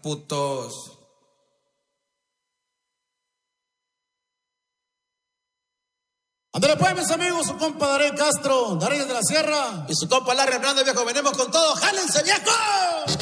putos. Ándale pues, mis amigos, su compa Darío Castro, Darío de la Sierra, y su compa Larry Hernández, viejo, venimos con todo. ¡Jálense, viejo!